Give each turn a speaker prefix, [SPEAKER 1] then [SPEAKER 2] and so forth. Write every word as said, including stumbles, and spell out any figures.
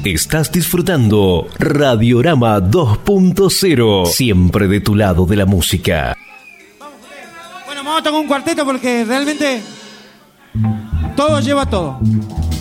[SPEAKER 1] Estás disfrutando Radiorama dos punto cero, siempre de tu lado de la música.
[SPEAKER 2] Bueno, vamos a tocar un cuarteto porque realmente todo lleva todo.